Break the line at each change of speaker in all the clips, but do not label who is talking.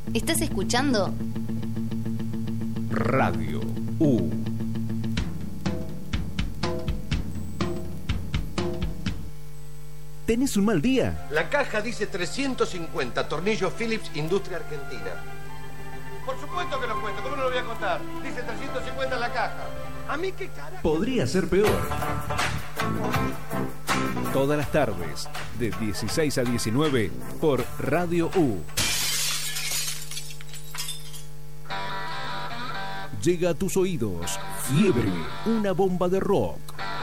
¿Estás escuchando?
Radio U. ¿Tenés un mal día?
La caja dice 350, tornillos Philips, Industria Argentina. Por supuesto que lo cuento, ¿cómo no lo voy a contar? Dice 350 en la caja. ¿A mí qué carajo?
Podría ser peor. Todas las tardes, de 16 a 19, por Radio U. Llega a tus oídos Fiebre, una bomba de rock.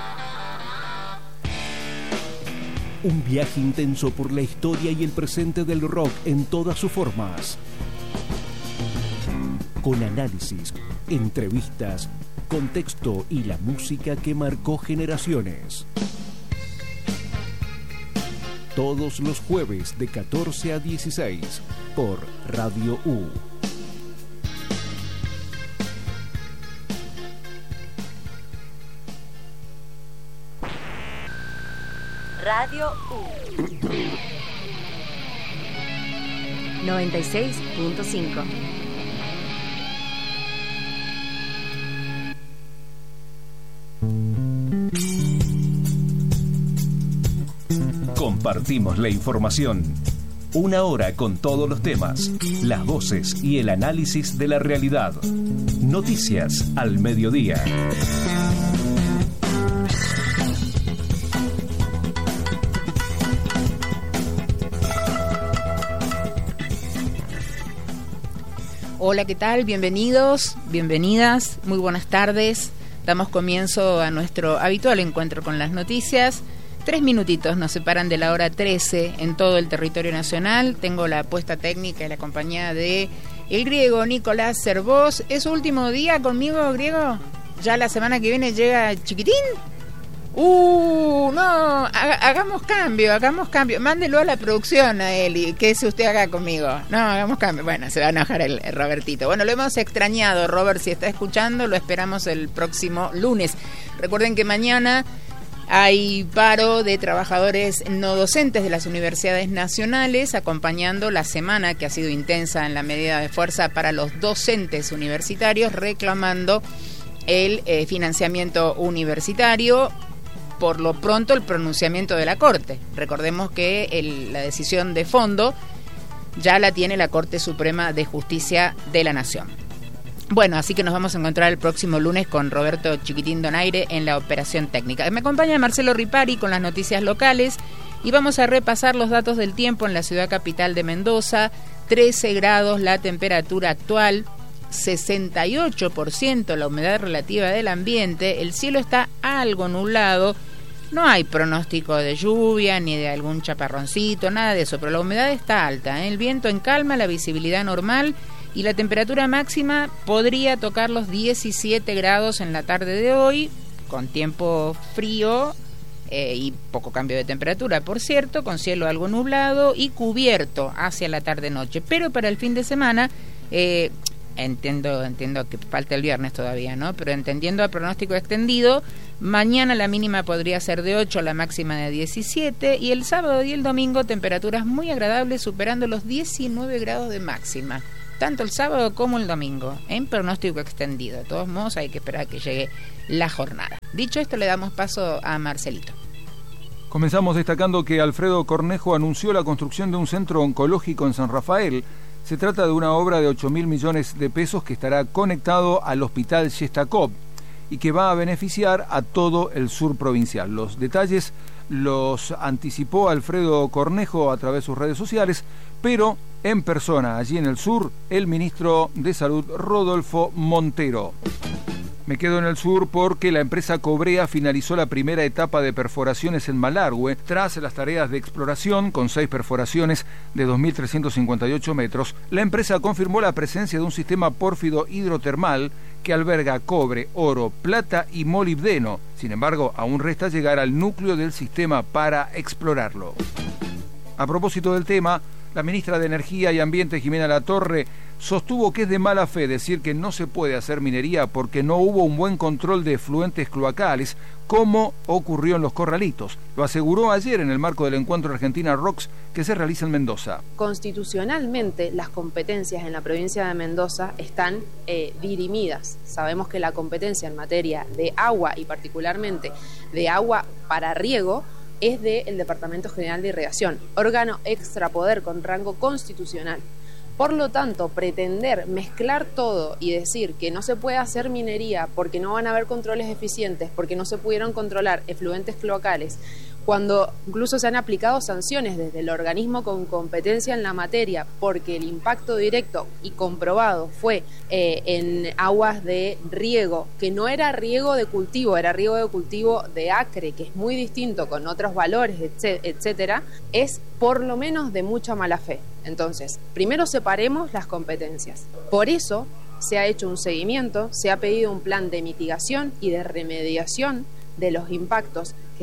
Un viaje intenso por la historia y el presente del rock en todas sus formas. Con análisis, entrevistas, contexto y la música que marcó generaciones. Todos los jueves de 14 a 16 por Radio U.
Radio U 96.5.
Compartimos la información. Una hora con todos los temas, las voces y el análisis de la realidad. Noticias al mediodía.
Hola, ¿qué tal? Bienvenidos, bienvenidas, muy buenas tardes. Damos comienzo a nuestro habitual encuentro con las noticias. 3 minutitos nos separan de la hora 13 en todo el territorio nacional. Tengo la puesta técnica y la compañía de el griego Nicolás Cervós. ¿Es su último día conmigo, griego? ¿Ya la semana que viene llega Chiquitín? No, hagamos cambio. Mándelo a la producción a él y que usted haga conmigo. No, hagamos cambio. Bueno, se va a enojar el Robertito. Bueno, lo hemos extrañado, Robert, si está escuchando, lo esperamos el próximo lunes. Recuerden que mañana hay paro de trabajadores no docentes de las universidades nacionales, acompañando la semana que ha sido intensa en la medida de fuerza para los docentes universitarios, reclamando el financiamiento universitario. Por lo pronto, el pronunciamiento de la Corte. Recordemos que la decisión de fondo ya la tiene la Corte Suprema de Justicia de la Nación. Bueno, así que nos vamos a encontrar el próximo lunes con Roberto Chiquitín Donaire en la operación técnica. Me acompaña Marcelo Ripari con las noticias locales y vamos a repasar los datos del tiempo en la ciudad capital de Mendoza. 13 grados la temperatura actual, 68% la humedad relativa del ambiente, el cielo está algo nublado, no hay pronóstico de lluvia ni de algún chaparroncito, nada de eso, pero la humedad está alta, el viento en calma, la visibilidad normal y la temperatura máxima podría tocar los 17 grados en la tarde de hoy, con tiempo frío y poco cambio de temperatura, por cierto, con cielo algo nublado y cubierto hacia la tarde-noche, pero para el fin de semana Entiendo que falta el viernes todavía, ¿no? Pero entendiendo el pronóstico extendido, mañana la mínima podría ser de 8, la máxima de 17, y el sábado y el domingo temperaturas muy agradables, superando los 19 grados de máxima, tanto el sábado como el domingo, en pronóstico extendido. De todos modos, hay que esperar a que llegue la jornada. Dicho esto, le damos paso a Marcelito.
Comenzamos destacando que Alfredo Cornejo anunció la construcción de un centro oncológico en San Rafael. Se trata de una obra de 8.000 millones de pesos que estará conectado al Hospital Shestakov y que va a beneficiar a todo el sur provincial. Los detalles los anticipó Alfredo Cornejo a través de sus redes sociales, pero en persona, allí en el sur, el ministro de Salud, Rodolfo Montero. Me quedo en el sur porque la empresa Cobrea finalizó la primera etapa de perforaciones en Malargüe tras las tareas de exploración con 6 perforaciones de 2.358 metros. La empresa confirmó la presencia de un sistema pórfido hidrotermal que alberga cobre, oro, plata y molibdeno. Sin embargo, aún resta llegar al núcleo del sistema para explorarlo. A propósito del tema, La ministra de Energía y Ambiente, Jimena Latorre, sostuvo que es de mala fe decir que no se puede hacer minería porque no hubo un buen control de efluentes cloacales, como ocurrió en Los Corralitos. Lo aseguró ayer en el marco del encuentro Argentina Rocks que se realiza en Mendoza.
Constitucionalmente, las competencias en la provincia de Mendoza están dirimidas. Sabemos que la competencia en materia de agua y particularmente de agua para riego es del Departamento General de Irrigación, órgano extrapoder con rango constitucional. Por lo tanto, pretender mezclar todo y decir que no se puede hacer minería porque no van a haber controles eficientes, porque no se pudieron controlar efluentes cloacales, cuando incluso se han aplicado sanciones desde el organismo con competencia en la materia, porque el impacto directo y comprobado fue en aguas de riego, que no era riego de cultivo, era riego de cultivo de acre, que es muy distinto, con otros valores, etcétera, es por lo menos de mucha mala fe. Entonces, primero separemos las competencias. Por eso se ha hecho un seguimiento, se ha pedido un plan de mitigación y de remediación de los impactos que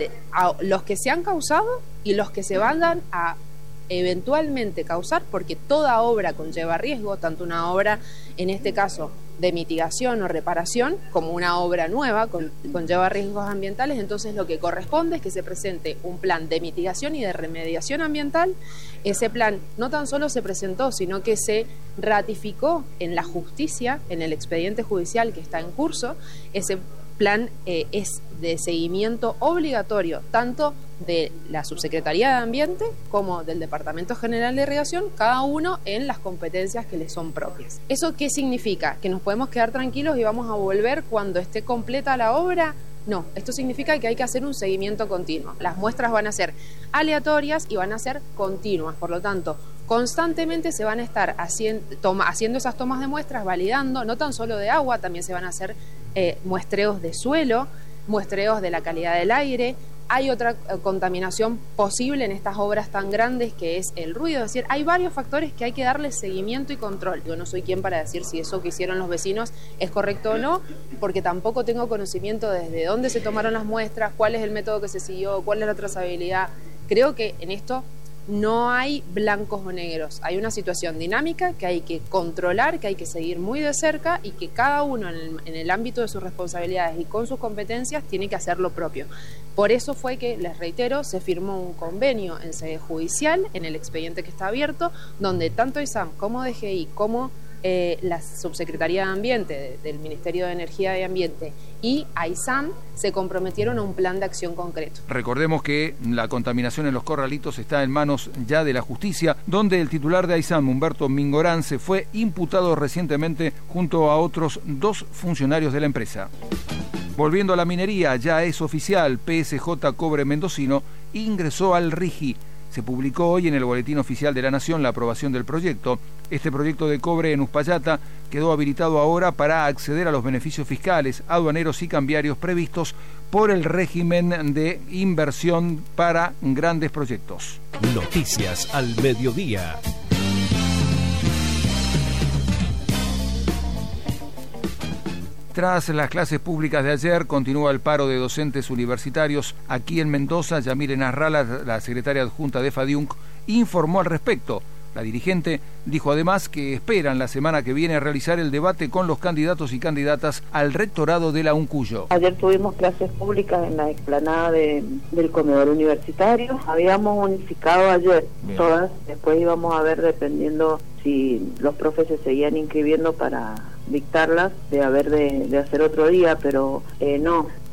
los que se han causado y los que se van a eventualmente causar, porque toda obra conlleva riesgo, tanto una obra, en este caso, de mitigación o reparación, como una obra nueva conlleva riesgos ambientales. Entonces lo que corresponde es que se presente un plan de mitigación y de remediación ambiental. Ese plan no tan solo se presentó, sino que se ratificó en la justicia, en el expediente judicial que está en curso. Ese plan es de seguimiento obligatorio tanto de la Subsecretaría de Ambiente como del Departamento General de Irrigación, cada uno en las competencias que les son propias. ¿Eso qué significa? ¿Que nos podemos quedar tranquilos y vamos a volver cuando esté completa la obra? No, esto significa que hay que hacer un seguimiento continuo. Las muestras van a ser aleatorias y van a ser continuas, por lo tanto, constantemente se van a estar haciendo esas tomas de muestras, validando, no tan solo de agua, también se van a hacer muestreos de suelo, muestreos de la calidad del aire. Hay otra contaminación posible en estas obras tan grandes que es el ruido, es decir, hay varios factores que hay que darle seguimiento y control. Yo no soy quien para decir si eso que hicieron los vecinos es correcto o no, porque tampoco tengo conocimiento desde dónde se tomaron las muestras, cuál es el método que se siguió, cuál es la trazabilidad. Creo que en esto no hay blancos o negros, hay una situación dinámica que hay que controlar, que hay que seguir muy de cerca y que cada uno en el ámbito de sus responsabilidades y con sus competencias tiene que hacer lo propio. Por eso fue que, les reitero, se firmó un convenio en sede judicial, en el expediente que está abierto, donde tanto ISAM como DGI como la Subsecretaría de Ambiente del Ministerio de Energía y Ambiente y AISAM se comprometieron a un plan de acción concreto.
Recordemos que la contaminación en Los Corralitos está en manos ya de la justicia, donde el titular de AISAM, Humberto Mingorance, fue imputado recientemente junto a otros 2 funcionarios de la empresa. Volviendo a la minería, ya es oficial, PSJ Cobre Mendocino ingresó al RIGI. Se publicó hoy en el Boletín Oficial de la Nación la aprobación del proyecto. Este proyecto de cobre en Uspallata quedó habilitado ahora para acceder a los beneficios fiscales, aduaneros y cambiarios previstos por el régimen de inversión para grandes proyectos.
Noticias al mediodía.
Tras las clases públicas de ayer, continúa el paro de docentes universitarios. Aquí en Mendoza, Yamile Nasralla, la secretaria adjunta de FADIUNC, informó al respecto. La dirigente dijo además que esperan la semana que viene realizar el debate con los candidatos y candidatas al rectorado de la UNCUYO.
Ayer tuvimos clases públicas en la explanada del comedor universitario. Habíamos unificado ayer todas, después íbamos a ver dependiendo si los profes se seguían inscribiendo para dictarlas, de hacer otro día, pero no.